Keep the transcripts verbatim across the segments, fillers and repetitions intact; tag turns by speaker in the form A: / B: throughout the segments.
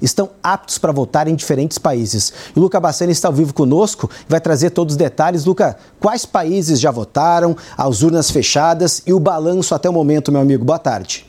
A: estão aptos para votar em diferentes países. E o Luca Bassani está ao vivo conosco e vai trazer todos os detalhes. Luca, quais países já votaram, as urnas fechadas e o balanço até o momento, meu amigo? Boa tarde.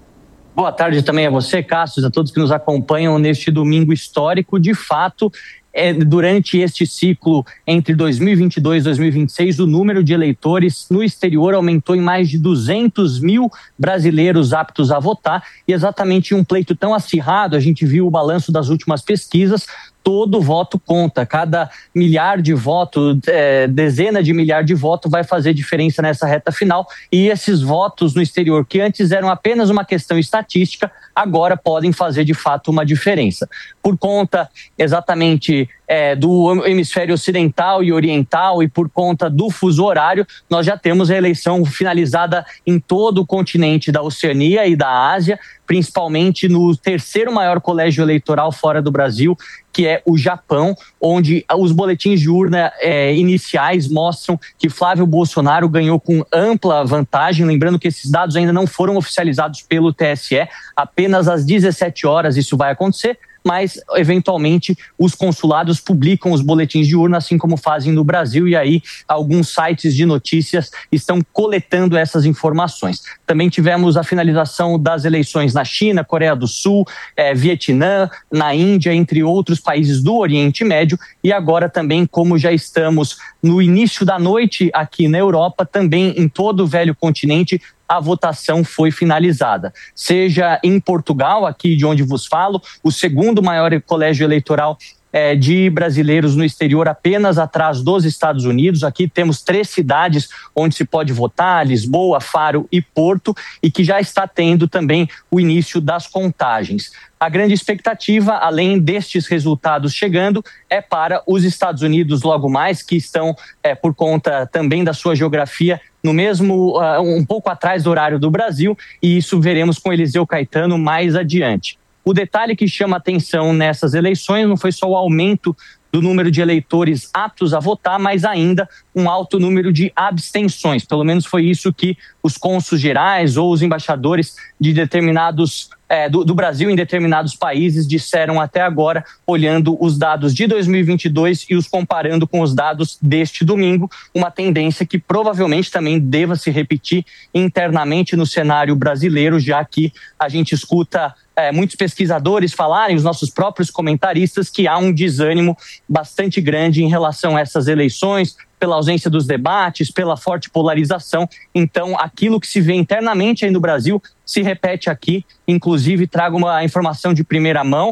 B: Boa tarde também a você, Cássio, a todos que nos acompanham neste domingo histórico. De fato, é, durante este ciclo entre dois mil e vinte e dois e dois mil e vinte e seis, o número de eleitores no exterior aumentou em mais de duzentos mil brasileiros aptos a votar. E exatamente em um pleito tão acirrado, a gente viu o balanço das últimas pesquisas, todo voto conta. Cada milhar de votos, é, dezena de milhar de votos vai fazer diferença nessa reta final. E esses votos no exterior, que antes eram apenas uma questão estatística, agora podem fazer de fato uma diferença. Por conta exatamente é, do hemisfério ocidental e oriental e por conta do fuso horário, nós já temos a eleição finalizada em todo o continente da Oceania e da Ásia, principalmente no terceiro maior colégio eleitoral fora do Brasil, que é o Japão, onde os boletins de urna é, iniciais mostram que Flávio Bolsonaro ganhou com ampla vantagem. Lembrando que esses dados ainda não foram oficializados pelo T S E, apenas às dezessete horas isso vai acontecer, mas, eventualmente, os consulados publicam os boletins de urna, assim como fazem no Brasil, e aí alguns sites de notícias estão coletando essas informações. Também tivemos a finalização das eleições na China, Coreia do Sul, eh, Vietnã, na Índia, entre outros países do Oriente Médio, e agora também, como já estamos no início da noite aqui na Europa, também em todo o velho continente, a votação foi finalizada. Seja em Portugal, aqui de onde vos falo, o segundo maior colégio eleitoral é, de brasileiros no exterior, apenas atrás dos Estados Unidos. Aqui temos três cidades onde se pode votar: Lisboa, Faro e Porto, e que já está tendo também o início das contagens. A grande expectativa, além destes resultados chegando, é para os Estados Unidos logo mais, que estão, é, por conta também da sua geografia, no mesmo, uh, um pouco atrás do horário do Brasil, e isso veremos com Eliseu Caetano mais adiante. O detalhe que chama atenção nessas eleições não foi só o aumento do número de eleitores aptos a votar, mas ainda um alto número de abstenções. Pelo menos foi isso que os cônsules gerais ou os embaixadores de determinados, é, do, do Brasil em determinados países disseram até agora, olhando os dados de dois mil e vinte e dois e os comparando com os dados deste domingo, uma tendência que provavelmente também deva se repetir internamente no cenário brasileiro, já que a gente escuta É, muitos pesquisadores falarem, os nossos próprios comentaristas, que há um desânimo bastante grande em relação a essas eleições, pela ausência dos debates, pela forte polarização. Então, aquilo que se vê internamente aí no Brasil se repete aqui. Inclusive, trago uma informação de primeira mão: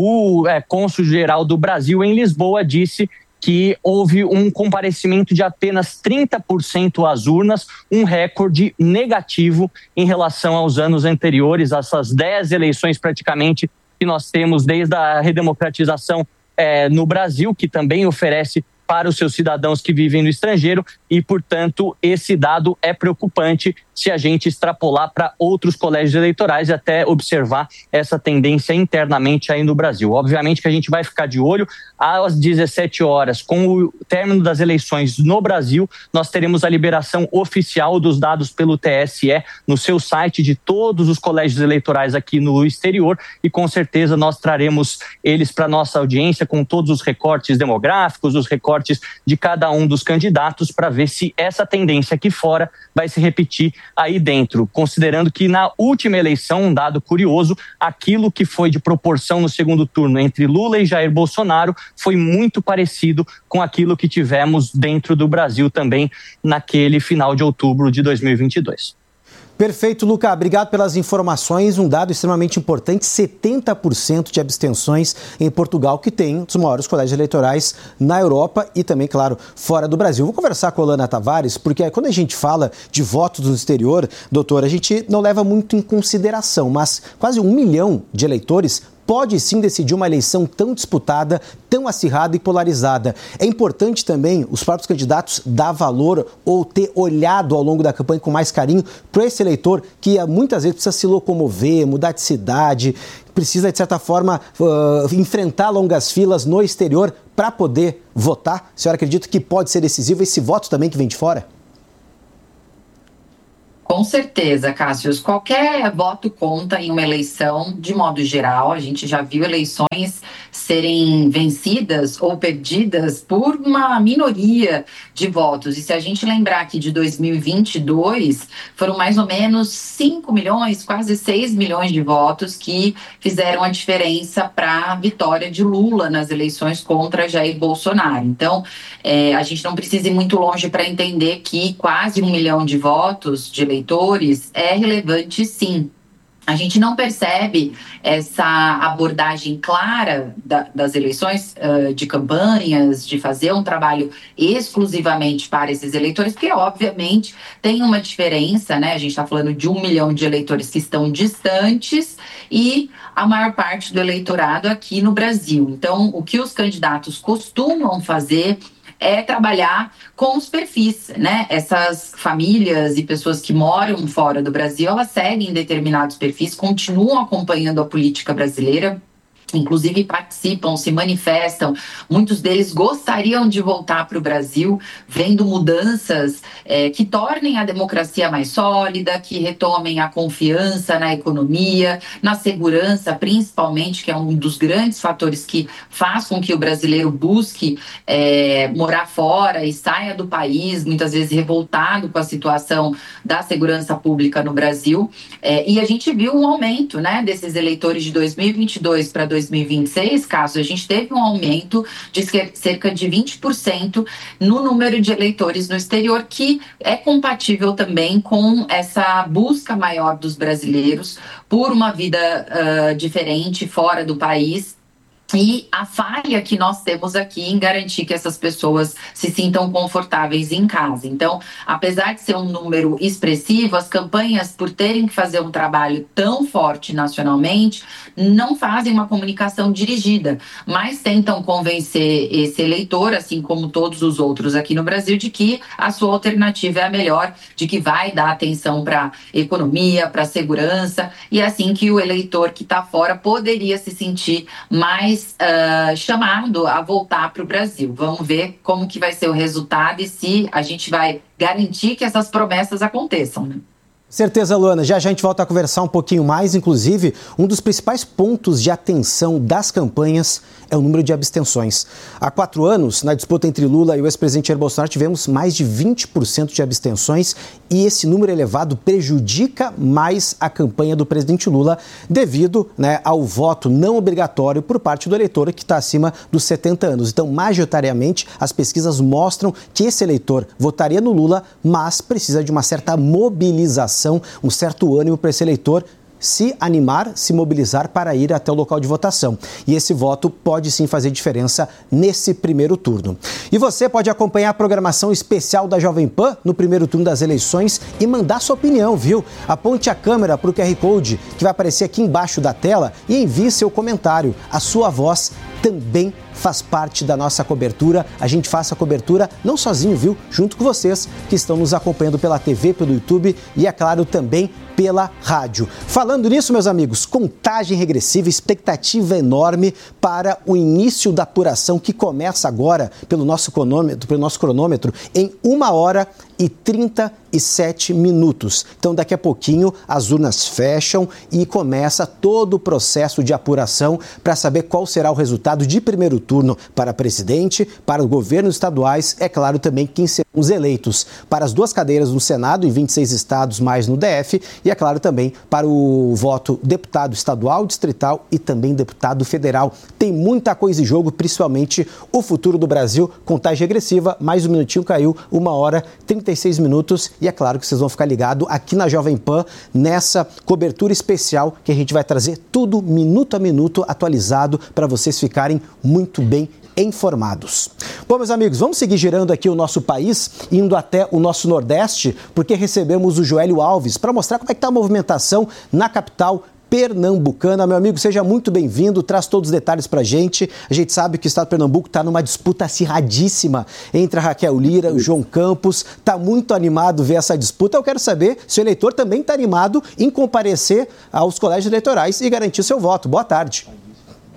B: o é, cônsul-geral do Brasil em Lisboa disse que houve um comparecimento de apenas trinta por cento às urnas, um recorde negativo em relação aos anos anteriores, essas dez eleições praticamente que nós temos desde a redemocratização é, no Brasil, que também oferece para os seus cidadãos que vivem no estrangeiro, e, portanto, esse dado é preocupante se a gente extrapolar para outros colégios eleitorais e até observar essa tendência internamente aí no Brasil. Obviamente que a gente vai ficar de olho. Às dezessete horas, com o término das eleições no Brasil, nós teremos a liberação oficial dos dados pelo T S E no seu site de todos os colégios eleitorais aqui no exterior, e com certeza nós traremos eles para nossa audiência com todos os recortes demográficos, os recortes de cada um dos candidatos, para ver se essa tendência aqui fora vai se repetir aí dentro, considerando que na última eleição, um dado curioso, aquilo que foi de proporção no segundo turno entre Lula e Jair Bolsonaro foi muito parecido com aquilo que tivemos dentro do Brasil também naquele final de outubro de dois mil e vinte e dois.
A: Perfeito, Luca. Obrigado pelas informações. Um dado extremamente importante: setenta por cento de abstenções em Portugal, que tem um dos maiores colégios eleitorais na Europa e também, claro, fora do Brasil. Vou conversar com a Olana Tavares, porque quando a gente fala de votos no exterior, doutor, a gente não leva muito em consideração, mas quase um milhão de eleitores pode sim decidir uma eleição tão disputada, tão acirrada e polarizada. É importante também os próprios candidatos dar valor ou ter olhado ao longo da campanha com mais carinho para esse eleitor que muitas vezes precisa se locomover, mudar de cidade, precisa, de certa forma, uh, enfrentar longas filas no exterior para poder votar. A senhora acredita que pode ser decisivo esse voto também que vem de fora?
C: Com certeza, Cássio. Qualquer voto conta em uma eleição, de modo geral. A gente já viu eleições serem vencidas ou perdidas por uma minoria de votos. E se a gente lembrar que de dois mil e vinte e dois foram mais ou menos cinco milhões, quase seis milhões de votos que fizeram a diferença para a vitória de Lula nas eleições contra Jair Bolsonaro. Então, é, a gente não precisa ir muito longe para entender que quase um milhão de votos de eleitores é relevante, sim. A gente não percebe essa abordagem clara da, das eleições, uh, de campanhas, de fazer um trabalho exclusivamente para esses eleitores, porque, obviamente, tem uma diferença, né? A gente está falando de um milhão de eleitores que estão distantes e a maior parte do eleitorado aqui no Brasil. Então, o que os candidatos costumam fazer é trabalhar com os perfis, né? Essas famílias e pessoas que moram fora do Brasil, elas seguem determinados perfis, continuam acompanhando a política brasileira, inclusive participam, se manifestam. Muitos deles gostariam de voltar para o Brasil, vendo mudanças é, que tornem a democracia mais sólida, que retomem a confiança na economia, na segurança, principalmente, que é um dos grandes fatores que faz com que o brasileiro busque é, morar fora e saia do país, muitas vezes revoltado com a situação da segurança pública no Brasil. É, e a gente viu um aumento, né, desses eleitores de dois mil e vinte e dois para dois mil e vinte e seis, Cássio, a gente teve um aumento de cerca de vinte por cento no número de eleitores no exterior, que é compatível também com essa busca maior dos brasileiros por uma vida uh, diferente fora do país. E a falha que nós temos aqui em garantir que essas pessoas se sintam confortáveis em casa. Então, apesar de ser um número expressivo, as campanhas, por terem que fazer um trabalho tão forte nacionalmente, não fazem uma comunicação dirigida, mas tentam convencer esse eleitor, assim como todos os outros aqui no Brasil, de que a sua alternativa é a melhor, de que vai dar atenção para a economia, para a segurança, e é assim que o eleitor que está fora poderia se sentir mais Uh, chamado a voltar para o Brasil. Vamos ver como que vai ser o resultado e se a gente vai garantir que essas promessas aconteçam, né?
A: Certeza, Luana. Já, já a gente volta a conversar um pouquinho mais. Inclusive, um dos principais pontos de atenção das campanhas é o número de abstenções. Há quatro anos, na disputa entre Lula e o ex-presidente Jair Bolsonaro, tivemos mais de vinte por cento de abstenções e esse número elevado prejudica mais a campanha do presidente Lula devido, né, ao voto não obrigatório por parte do eleitor que está acima dos setenta anos. Então, majoritariamente, as pesquisas mostram que esse eleitor votaria no Lula, mas precisa de uma certa mobilização, um certo ânimo para esse eleitor se animar, se mobilizar para ir até o local de votação. E esse voto pode sim fazer diferença nesse primeiro turno. E você pode acompanhar a programação especial da Jovem Pan no primeiro turno das eleições e mandar sua opinião, viu? Aponte a câmera para o Q R Code que vai aparecer aqui embaixo da tela e envie seu comentário. A sua voz também faz parte da nossa cobertura. A gente faz a cobertura não sozinho, viu? Junto com vocês que estão nos acompanhando pela T V, pelo YouTube e, é claro, também pela rádio. Falando nisso, meus amigos, contagem regressiva, expectativa enorme para o início da apuração que começa agora pelo nosso cronômetro, pelo nosso cronômetro em uma hora e trinta e sete minutos. Então, daqui a pouquinho, as urnas fecham e começa todo o processo de apuração para saber qual será o resultado de primeiro turno para presidente, para os governos estaduais, é claro também quem serão os eleitos para as duas cadeiras no Senado, em vinte e seis estados, mais no D F, e é claro também para o voto deputado estadual, distrital e também deputado federal. Tem muita coisa em jogo, principalmente o futuro do Brasil. Contagem regressiva, mais um minutinho caiu, uma hora, trinta e seis minutos, e é claro que vocês vão ficar ligados aqui na Jovem Pan, nessa cobertura especial que a gente vai trazer tudo minuto a minuto, atualizado, para vocês ficarem muito bem informados. Bom, meus amigos, vamos seguir girando aqui o nosso país, indo até o nosso Nordeste, porque recebemos o Joélio Alves para mostrar como é que está a movimentação na capital pernambucana. Meu amigo, seja muito bem-vindo, traz todos os detalhes pra gente. A gente sabe que o estado de Pernambuco está numa disputa acirradíssima entre a Raquel Lira e o João Campos. Está muito animado ver essa disputa. Eu quero saber se o eleitor também está animado em comparecer aos colégios eleitorais e garantir seu voto. Boa tarde.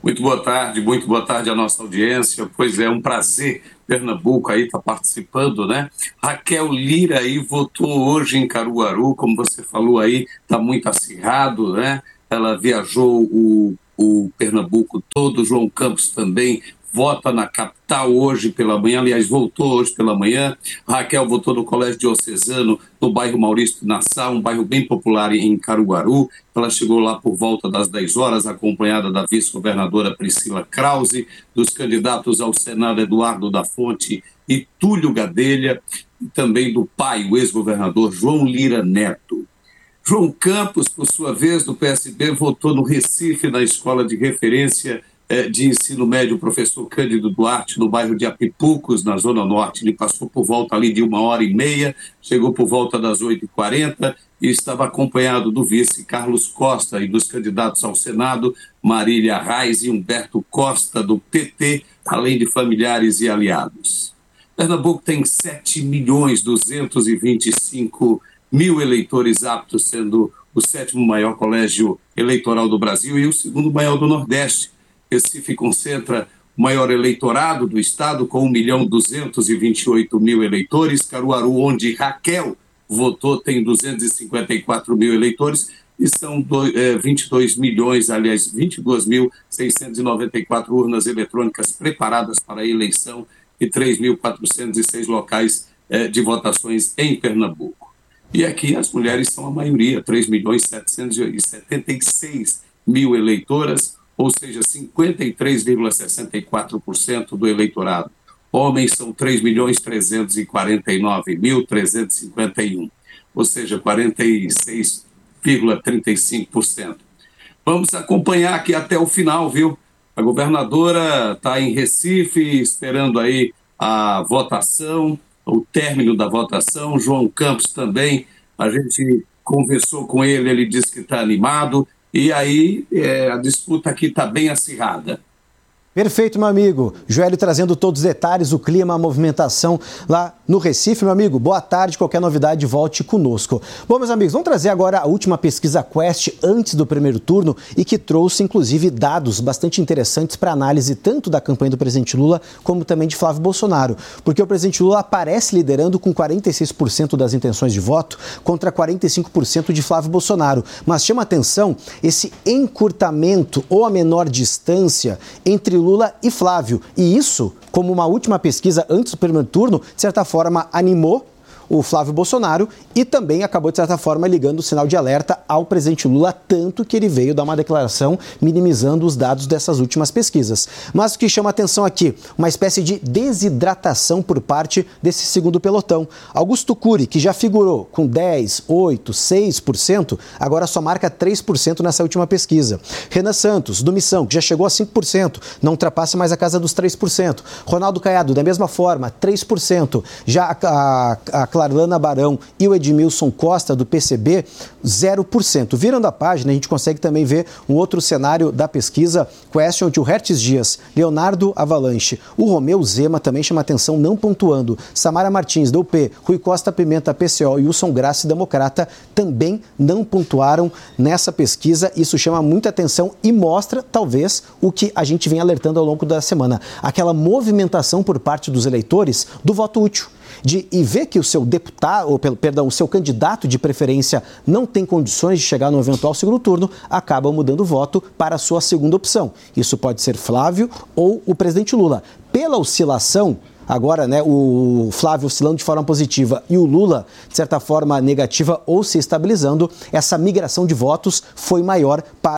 D: Muito boa tarde, muito boa tarde à nossa audiência. Pois é, um prazer. Pernambuco aí está participando, né? Raquel Lira aí votou hoje em Caruaru, como você falou aí, está muito acirrado, né? Ela viajou o, o Pernambuco todo, João Campos também vota na capital hoje pela manhã, aliás, voltou hoje pela manhã. Raquel votou no Colégio Diocesano, no bairro Maurício Nassau, um bairro bem popular em Caruaru. Ela chegou lá por volta das dez horas, acompanhada da vice-governadora Priscila Krause, dos candidatos ao Senado Eduardo da Fonte e Túlio Gadelha, e também do pai, o ex-governador João Lira Neto. João Campos, por sua vez, do P S B, votou no Recife, na escola de referência de ensino médio, o professor Cândido Duarte, no bairro de Apipucos, na Zona Norte. Ele passou por volta ali de uma hora e meia, chegou por volta das oito e quarenta e estava acompanhado do vice Carlos Costa e dos candidatos ao Senado, Marília Reis e Humberto Costa, do P T, além de familiares e aliados. Pernambuco tem sete milhões duzentos e vinte e cinco mil eleitores aptos, sendo o sétimo maior colégio eleitoral do Brasil e o segundo maior do Nordeste. Recife concentra o maior eleitorado do estado, com um milhão duzentos e vinte e oito mil eleitores. Caruaru, onde Raquel votou, tem duzentos e cinquenta e quatro mil eleitores e são do, é, vinte e dois milhões, aliás, vinte e duas mil seiscentos e noventa e quatro urnas eletrônicas preparadas para a eleição e três mil quatrocentos e seis locais é, de votações em Pernambuco. E aqui as mulheres são a maioria, três milhões setecentos e setenta e seis mil eleitoras, ou seja, cinquenta e três vírgula sessenta e quatro por cento do eleitorado. Homens são três milhões trezentos e quarenta e nove mil trezentos e cinquenta e um, ou seja, quarenta e seis vírgula trinta e cinco por cento. Vamos acompanhar aqui até o final, viu? A governadora está em Recife, esperando aí a votação, o término da votação. João Campos também, a gente conversou com ele, ele disse que está animado. E aí é, a disputa aqui está bem acirrada.
A: Perfeito, meu amigo. Joelho trazendo todos os detalhes, o clima, a movimentação lá no Recife. Meu amigo, boa tarde. Qualquer novidade, volte conosco. Bom, meus amigos, vamos trazer agora a última pesquisa Quest antes do primeiro turno e que trouxe, inclusive, dados bastante interessantes para análise tanto da campanha do presidente Lula como também de Flávio Bolsonaro. Porque o presidente Lula aparece liderando com quarenta e seis por cento das intenções de voto contra quarenta e cinco por cento de Flávio Bolsonaro. Mas chama atenção esse encurtamento ou a menor distância entre Lula e Flávio. E isso, como uma última pesquisa antes do primeiro turno, de certa forma animou o Flávio Bolsonaro e também acabou, de certa forma, ligando o sinal de alerta ao presidente Lula, tanto que ele veio dar uma declaração minimizando os dados dessas últimas pesquisas. Mas o que chama atenção aqui, uma espécie de desidratação por parte desse segundo pelotão. Augusto Cury, que já figurou com dez, oito, seis por cento, agora só marca três por cento nessa última pesquisa. Renan Santos, do Missão, que já chegou a cinco por cento, não ultrapassa mais a casa dos três por cento. Ronaldo Caiado, da mesma forma, três por cento. Já a, a, a Clarlana Barão e o Edmilson Costa, do P C B, zero por cento. Virando a página, a gente consegue também ver um outro cenário da pesquisa Question, onde o Hertz Dias, Leonardo Avalanche, o Romeu Zema também chama atenção, não pontuando. Samara Martins, do U P, Rui Costa Pimenta, P C O e Wilson Grassi, Democrata, também não pontuaram nessa pesquisa. Isso chama muita atenção e mostra, talvez, o que a gente vem alertando ao longo da semana. Aquela movimentação por parte dos eleitores do voto útil. De, e ver que o seu deputado, ou, perdão, o seu candidato de preferência não tem condições de chegar no eventual segundo turno, acaba mudando o voto para a sua segunda opção. Isso pode ser Flávio ou o presidente Lula. Pela oscilação, agora, né, o Flávio oscilando de forma positiva e o Lula, de certa forma, negativa ou se estabilizando, essa migração de votos foi maior para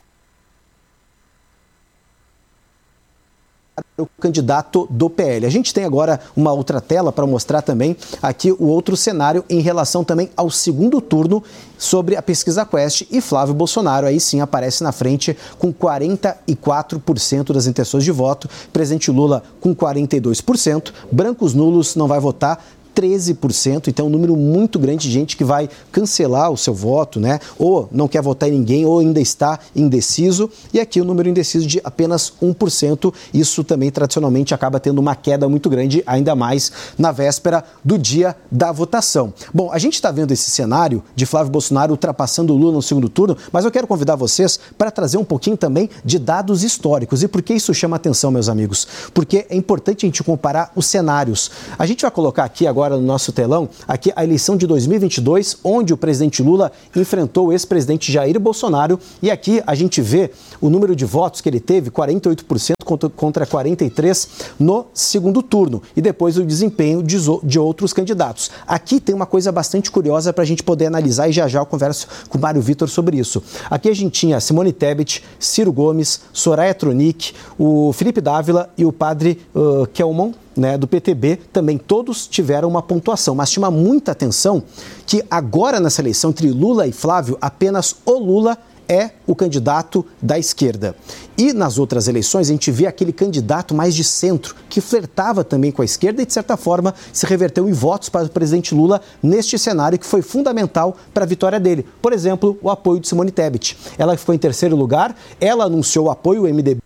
A: o candidato do P L. A gente tem agora uma outra tela para mostrar também aqui o outro cenário em relação também ao segundo turno sobre a pesquisa Quest, e Flávio Bolsonaro aí sim aparece na frente com quarenta e quatro por cento das intenções de voto, presidente Lula com quarenta e dois por cento, brancos nulos não vai votar treze por cento, então é um número muito grande de gente que vai cancelar o seu voto, né? Ou não quer votar em ninguém, ou ainda está indeciso. E aqui o número indeciso de apenas um por cento. Isso também tradicionalmente acaba tendo uma queda muito grande, ainda mais na véspera do dia da votação. Bom, a gente está vendo esse cenário de Flávio Bolsonaro ultrapassando o Lula no segundo turno, mas eu quero convidar vocês para trazer um pouquinho também de dados históricos. E por que isso chama atenção, meus amigos? Porque é importante a gente comparar os cenários. A gente vai colocar aqui agora no nosso telão, aqui a eleição de dois mil e vinte e dois, onde o presidente Lula enfrentou o ex-presidente Jair Bolsonaro, e aqui a gente vê o número de votos que ele teve, quarenta e oito por cento contra quarenta e três por cento no segundo turno, e depois o desempenho de, de outros candidatos. Aqui tem uma coisa bastante curiosa para a gente poder analisar, e já já eu converso com o Mário Vitor sobre isso. Aqui a gente tinha Simone Tebet, Ciro Gomes, Soraya Tronic, o Felipe Dávila e o padre uh, Kelmon, né, do P T B, também todos tiveram uma pontuação, mas chama muita atenção que agora nessa eleição entre Lula e Flávio, apenas o Lula é o candidato da esquerda. E nas outras eleições a gente vê aquele candidato mais de centro, que flertava também com a esquerda e de certa forma se reverteu em votos para o presidente Lula neste cenário que foi fundamental para a vitória dele. Por exemplo, o apoio de Simone Tebet. Ela ficou em terceiro lugar, ela anunciou o apoio, o M D B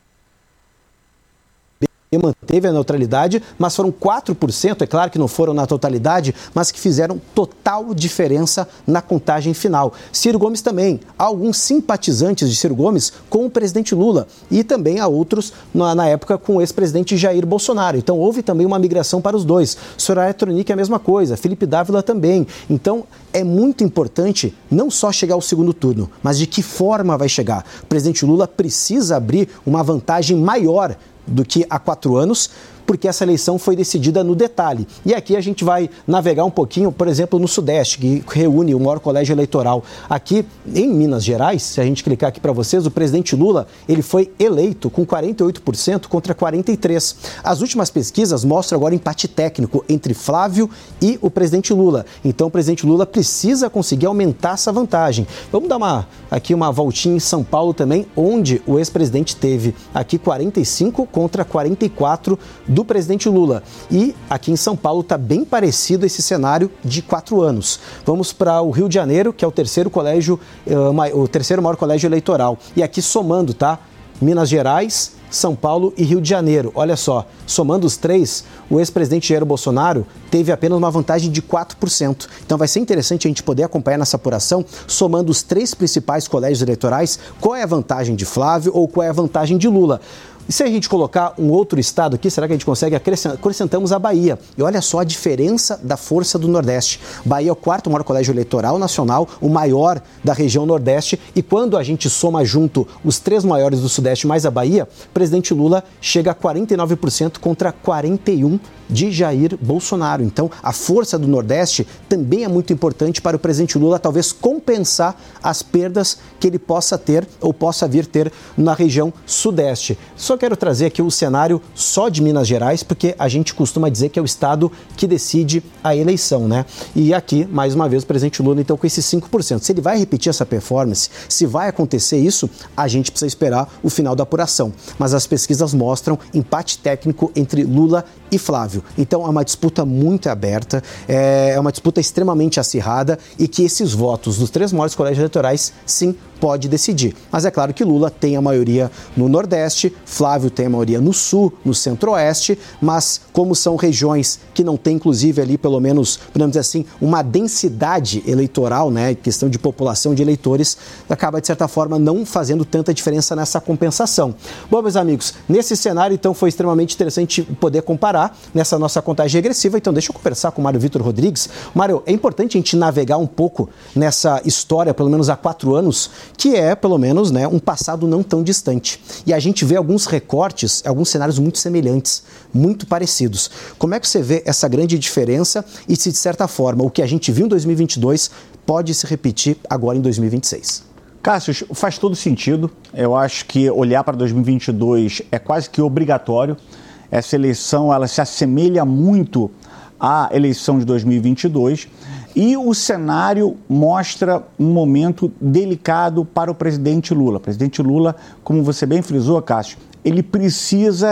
A: manteve a neutralidade, mas foram quatro por cento, é claro que não foram na totalidade, mas que fizeram total diferença na contagem final. Ciro Gomes também, há alguns simpatizantes de Ciro Gomes com o presidente Lula e também há outros na, na época com o ex-presidente Jair Bolsonaro. Então houve também uma migração para os dois. Soraya Tronic é a mesma coisa, Felipe Dávila também. Então é muito importante não só chegar ao segundo turno, mas de que forma vai chegar. O presidente Lula precisa abrir uma vantagem maior do que há quatro anos, porque essa eleição foi decidida no detalhe. E aqui a gente vai navegar um pouquinho, por exemplo, no Sudeste, que reúne o maior colégio eleitoral. Aqui em Minas Gerais, se a gente clicar aqui para vocês, o presidente Lula, ele foi eleito com quarenta e oito por cento contra quarenta e três por cento. As últimas pesquisas mostram agora empate técnico entre Flávio e o presidente Lula. Então o presidente Lula precisa conseguir aumentar essa vantagem. Vamos dar uma, aqui uma voltinha em São Paulo também, onde o ex-presidente teve aqui quarenta e cinco contra quarenta e quatro do presidente Lula. E aqui em São Paulo está bem parecido esse cenário de quatro anos. Vamos para o Rio de Janeiro, que é o terceiro colégio, uh, o terceiro maior colégio eleitoral. E aqui somando, tá? Minas Gerais, São Paulo e Rio de Janeiro. Olha só, somando os três, o ex-presidente Jair Bolsonaro teve apenas uma vantagem de quatro por cento. Então vai ser interessante a gente poder acompanhar nessa apuração, somando os três principais colégios eleitorais, qual é a vantagem de Flávio ou qual é a vantagem de Lula. E se a gente colocar um outro estado aqui, será que a gente consegue acrescentar? Acrescentamos a Bahia. E olha só a diferença da força do Nordeste. Bahia é o quarto maior colégio eleitoral nacional, o maior da região Nordeste. E quando a gente soma junto os três maiores do Sudeste mais a Bahia, o presidente Lula chega a quarenta e nove por cento contra quarenta e um por cento de Jair Bolsonaro. Então, a força do Nordeste também é muito importante para o presidente Lula talvez compensar as perdas que ele possa ter ou possa vir ter na região Sudeste. Só quero trazer aqui o cenário só de Minas Gerais, porque a gente costuma dizer que é o estado que decide a eleição, né? E aqui, mais uma vez, o presidente Lula, então, com esses cinco por cento. Se ele vai repetir essa performance, se vai acontecer isso, a gente precisa esperar o final da apuração. Mas as pesquisas mostram empate técnico entre Lula e Flávio. Então, é uma disputa muito aberta, é uma disputa extremamente acirrada e que esses votos dos três maiores colégios eleitorais, sim, pode decidir. Mas é claro que Lula tem a maioria no Nordeste, Flávio tem a maioria no Sul, no Centro-Oeste, mas como são regiões que não tem, inclusive, ali pelo menos, podemos dizer assim, uma densidade eleitoral, né, questão de população de eleitores, acaba, de certa forma, não fazendo tanta diferença nessa compensação. Bom, meus amigos, nesse cenário, então, foi extremamente interessante poder comparar nessa nossa contagem regressiva. Então, deixa eu conversar com o Mário Vitor Rodrigues. Mário, é importante a gente navegar um pouco nessa história, pelo menos há quatro anos, que é, pelo menos, né, um passado não tão distante. E a gente vê alguns recortes, alguns cenários muito semelhantes, muito parecidos. Como é que você vê essa grande diferença e se, de certa forma, o que a gente viu em dois mil e vinte e dois pode se repetir agora em dois mil e vinte e seis?
E: Cássio, faz todo sentido. Eu acho que olhar para dois mil e vinte e dois é quase que obrigatório. Essa eleição, ela se assemelha muito à eleição de dois mil e vinte e dois e o cenário mostra um momento delicado para o presidente Lula. O presidente Lula, como você bem frisou, Cássio, ele precisa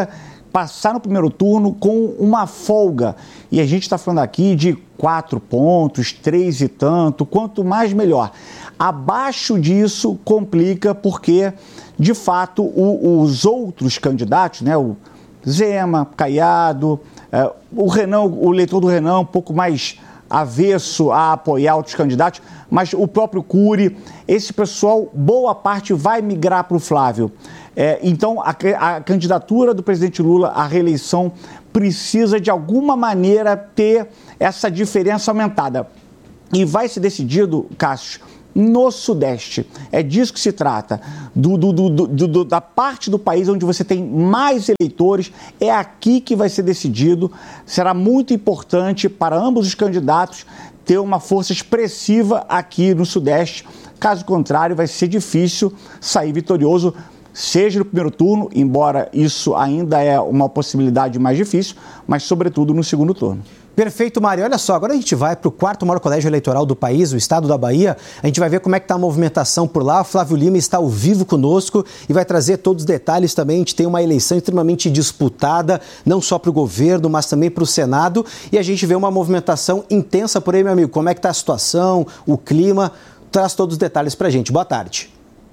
E: passar no primeiro turno com uma folga. E a gente está falando aqui de quatro pontos, três e tanto, quanto mais melhor. Abaixo disso complica porque, de fato, o, os outros candidatos, né, o Zema, Caiado, é, o Renan, o eleitor do Renan é um pouco mais avesso a apoiar outros candidatos, mas o próprio Cury, esse pessoal, boa parte vai migrar para o Flávio. É, então, a, a candidatura do presidente Lula à reeleição precisa, de alguma maneira, ter essa diferença aumentada. E vai ser decidido, Cássio, no Sudeste. É disso que se trata. Do, do, do, do, do, da parte do país onde você tem mais eleitores, é aqui que vai ser decidido. Será muito importante para ambos os candidatos ter uma força expressiva aqui no Sudeste. Caso contrário, vai ser difícil sair vitorioso, seja no primeiro turno, embora isso ainda é uma possibilidade mais difícil, mas sobretudo no segundo turno.
A: Perfeito, Mário. Olha só, agora a gente vai para o quarto maior colégio eleitoral do país, o estado da Bahia. A gente vai ver como é que está a movimentação por lá. O Flávio Lima está ao vivo conosco e vai trazer todos os detalhes também. A gente tem uma eleição extremamente disputada, não só para o governo, mas também para o Senado. E a gente vê uma movimentação intensa por aí, meu amigo. Como é que está a situação, o clima? Traz todos os detalhes para a gente. Boa tarde.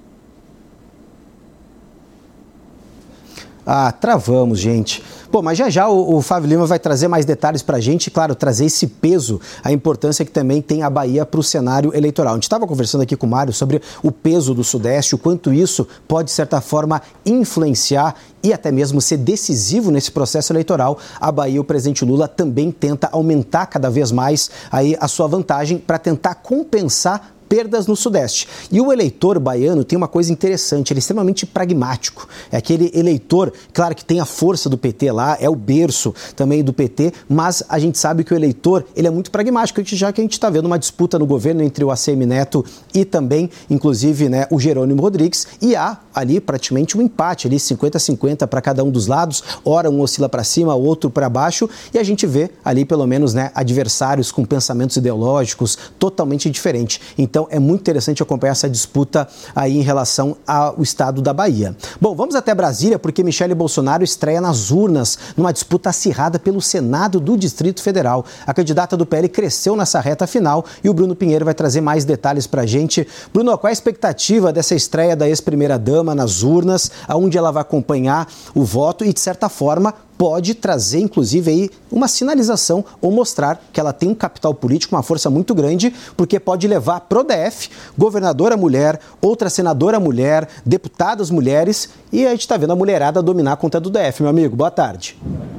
A: Ah, travamos, gente. Pô, mas já já o, o Flávio Lima vai trazer mais detalhes para a gente, claro, trazer esse peso, a importância que também tem a Bahia para o cenário eleitoral. A gente estava conversando aqui com o Mário sobre o peso do Sudeste, o quanto isso pode, de certa forma, influenciar e até mesmo ser decisivo nesse processo eleitoral. A Bahia, o presidente Lula também tenta aumentar cada vez mais aí a sua vantagem para tentar compensar perdas no Sudeste. E o eleitor baiano tem uma coisa interessante, ele é extremamente pragmático. É aquele eleitor, claro que tem a força do P T lá, é o berço também do P T, mas a gente sabe que o eleitor, ele é muito pragmático, já que a gente está vendo uma disputa no governo entre o A C M Neto e também, inclusive, né, o Jerônimo Rodrigues, e há ali praticamente um empate, ali cinquenta a cinquenta para cada um dos lados, ora um oscila para cima, outro para baixo, e a gente vê ali pelo menos, né, adversários com pensamentos ideológicos totalmente diferentes. Então, Então, é muito interessante acompanhar essa disputa aí em relação ao estado da Bahia. Bom, vamos até Brasília, porque Michele Bolsonaro estreia nas urnas numa disputa acirrada pelo Senado do Distrito Federal. A candidata do P L cresceu nessa reta final e o Bruno Pinheiro vai trazer mais detalhes para a gente. Bruno, qual é a expectativa dessa estreia da ex-primeira-dama nas urnas, aonde ela vai acompanhar o voto e, de certa forma, pode trazer, inclusive, aí uma sinalização ou mostrar que ela tem um capital político, uma força muito grande, porque pode levar pro D F governadora mulher, outra senadora mulher, deputadas mulheres, e a gente está vendo a mulherada dominar a conta do D F, meu amigo. Boa tarde.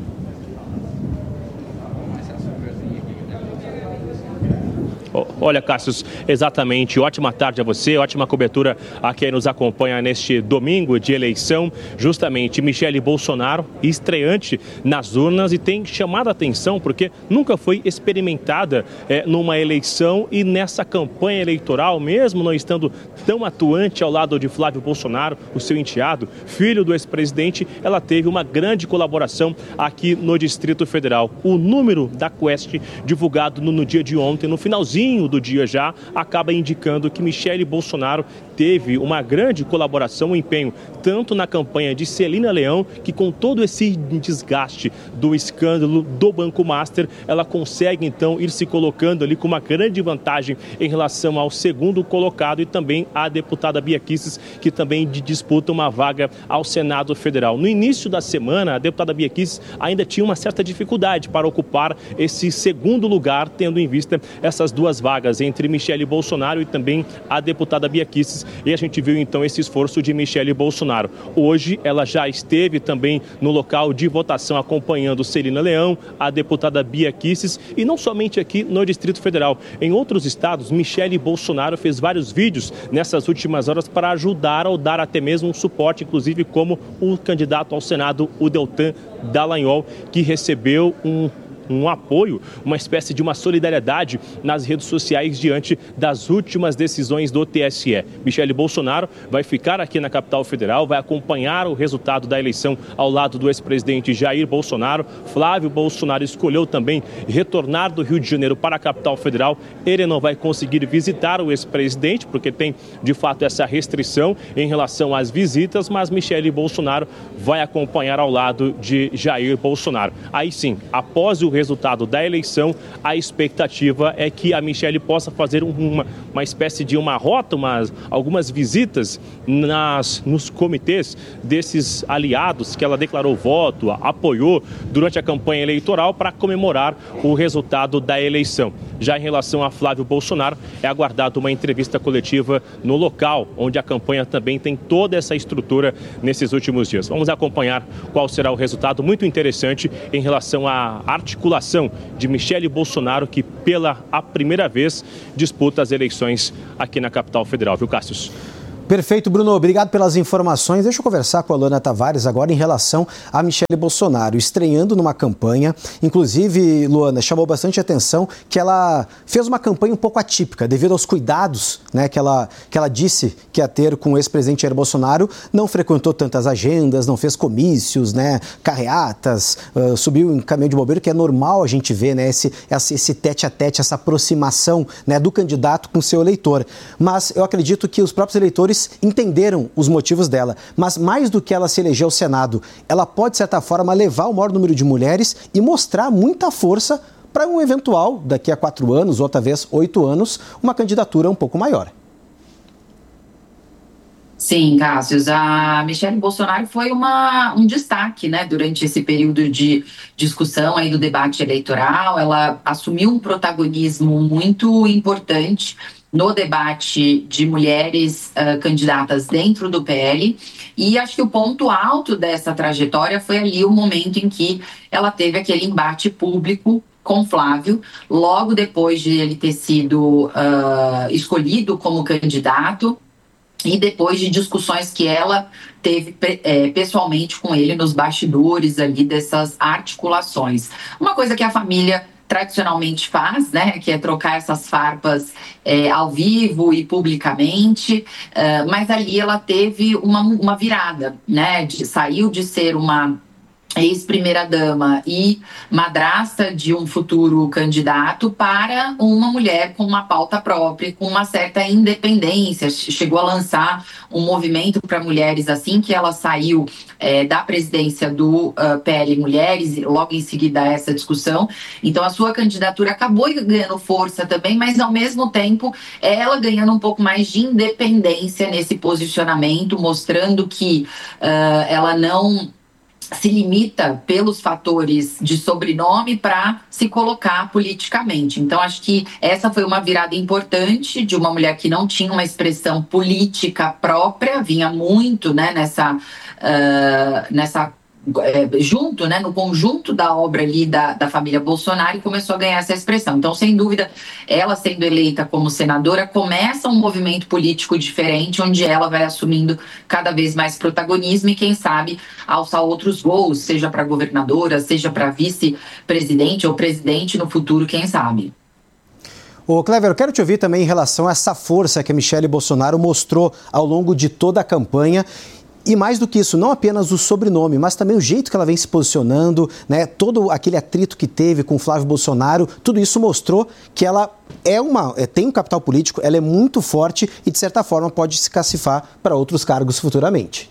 F: Olha, Cássio, exatamente. Ótima tarde a você, ótima cobertura a quem nos acompanha neste domingo de eleição. Justamente, Michele Bolsonaro, estreante nas urnas, e tem chamado a atenção porque nunca foi experimentada é, numa eleição e nessa campanha eleitoral, mesmo não estando tão atuante ao lado de Flávio Bolsonaro, o seu enteado, filho do ex-presidente, ela teve uma grande colaboração aqui no Distrito Federal. O número da Quest divulgado no, no dia de ontem, no finalzinho do dia já, acaba indicando que Michele Bolsonaro teve uma grande colaboração, um empenho, tanto na campanha de Celina Leão, que com todo esse desgaste do escândalo do Banco Master, ela consegue então ir se colocando ali com uma grande vantagem em relação ao segundo colocado, e também a deputada Bia Kicis, que também disputa uma vaga ao Senado Federal. No início da semana, a deputada Bia Kicis ainda tinha uma certa dificuldade para ocupar esse segundo lugar, tendo em vista essas duas vagas entre Michele Bolsonaro e também a deputada Bia Kicis, e a gente viu então esse esforço de Michele Bolsonaro. Hoje ela já esteve também no local de votação acompanhando Celina Leão, a deputada Bia Kicis, e não somente aqui no Distrito Federal. Em outros estados, Michele Bolsonaro fez vários vídeos nessas últimas horas para ajudar ou dar até mesmo um suporte, inclusive como o candidato ao Senado, o Deltan Dallagnol, que recebeu um um apoio, uma espécie de uma solidariedade nas redes sociais diante das últimas decisões do T S E. Michele Bolsonaro vai ficar aqui na capital federal, vai acompanhar o resultado da eleição ao lado do ex-presidente Jair Bolsonaro. Flávio Bolsonaro escolheu também retornar do Rio de Janeiro para a capital federal. Ele não vai conseguir visitar o ex-presidente, porque tem, de fato, essa restrição em relação às visitas, mas Michele Bolsonaro vai acompanhar ao lado de Jair Bolsonaro. Aí sim, após o resultado da eleição, a expectativa é que a Michele possa fazer uma, uma espécie de uma rota, umas, algumas visitas nas, nos comitês desses aliados que ela declarou voto, apoiou durante a campanha eleitoral para comemorar o resultado da eleição. Já em relação a Flávio Bolsonaro, é aguardado uma entrevista coletiva no local, onde a campanha também tem toda essa estrutura nesses últimos dias. Vamos acompanhar qual será o resultado, muito interessante em relação à articulação de Michele Bolsonaro, que pela a primeira vez disputa as eleições aqui na capital federal, viu, Cássio?
A: Perfeito, Bruno. Obrigado pelas informações. Deixa eu conversar com a Luana Tavares agora em relação a Michele Bolsonaro, estreando numa campanha. Inclusive, Luana, chamou bastante atenção que ela fez uma campanha um pouco atípica, devido aos cuidados, né, que ela, que ela disse que ia ter com o ex-presidente Jair Bolsonaro. Não frequentou tantas agendas, não fez comícios, né, carreatas, uh, subiu em caminhão de bombeiro, que é normal a gente ver, né, esse, esse tete-a-tete, essa aproximação, né, do candidato com seu eleitor. Mas eu acredito que os próprios eleitores entenderam os motivos dela, mas mais do que ela se eleger ao Senado, ela pode, de certa forma, levar o maior número de mulheres e mostrar muita força para um eventual, daqui a quatro anos, ou talvez oito anos, uma candidatura um pouco maior.
C: Sim, Cássio, a Michele Bolsonaro foi uma, um destaque, né, durante esse período de discussão aí do debate eleitoral. Ela assumiu um protagonismo muito importante no debate de mulheres uh, candidatas dentro do P L, e acho que o ponto alto dessa trajetória foi ali o momento em que ela teve aquele embate público com Flávio, logo depois de ele ter sido uh, escolhido como candidato, e depois de discussões que ela teve é, pessoalmente com ele nos bastidores ali dessas articulações. Uma coisa que a família tradicionalmente faz, né, que é trocar essas farpas é, ao vivo e publicamente, uh, mas ali ela teve uma, uma virada, né, de, saiu de ser uma ex-primeira-dama e madrasta de um futuro candidato para uma mulher com uma pauta própria, com uma certa independência. Chegou a lançar um movimento para mulheres assim que ela saiu é, da presidência do uh, P L Mulheres, e logo em seguida essa discussão. Então a sua candidatura acabou ganhando força também, mas ao mesmo tempo ela ganhando um pouco mais de independência nesse posicionamento, mostrando que uh, ela não se limita pelos fatores de sobrenome para se colocar politicamente. Então, acho que essa foi uma virada importante de uma mulher que não tinha uma expressão política própria, vinha muito, né, nessa, uh, nessa é, junto, né, no conjunto da obra ali da, da família Bolsonaro, e começou a ganhar essa expressão. Então, sem dúvida, ela sendo eleita como senadora, começa um movimento político diferente, onde ela vai assumindo cada vez mais protagonismo e, quem sabe, alçar outros voos, seja para governadora, seja para vice-presidente ou presidente no futuro, quem sabe.
A: Ô, Clever, eu quero te ouvir também em relação a essa força que a Michele Bolsonaro mostrou ao longo de toda a campanha. E mais do que isso, não apenas o sobrenome, mas também o jeito que ela vem se posicionando, né? Todo aquele atrito que teve com o Flávio Bolsonaro, tudo isso mostrou que ela é uma, é, tem um capital político, ela é muito forte e, de certa forma, pode se cacifar para outros cargos futuramente.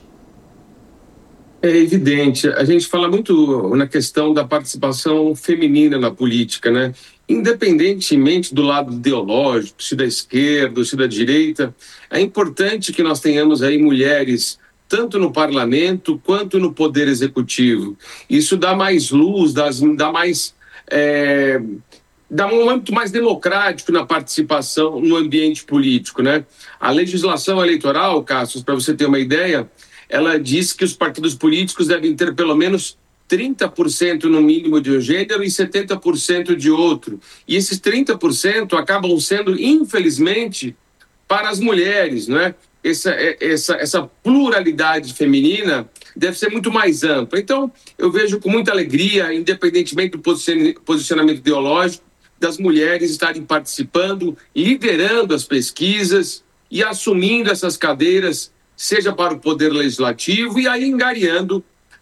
G: É evidente. A gente fala muito na questão da participação feminina na política, né? Independentemente do lado ideológico, se da esquerda, se da direita, é importante que nós tenhamos aí mulheres tanto no parlamento quanto no poder executivo. Isso dá mais luz, dá, dá mais... É, dá um âmbito mais democrático na participação no ambiente político, né? A legislação eleitoral, Cássio, para você ter uma ideia, ela diz que os partidos políticos devem ter pelo menos trinta por cento no mínimo de um gênero e setenta por cento de outro. E esses trinta por cento acabam sendo, infelizmente, para as mulheres, não é? Essa, essa, essa pluralidade feminina deve ser muito mais ampla. Então, eu vejo com muita alegria, independentemente do posicionamento ideológico, das mulheres estarem participando, liderando as pesquisas e assumindo essas cadeiras, seja para o Poder Legislativo e aí angariando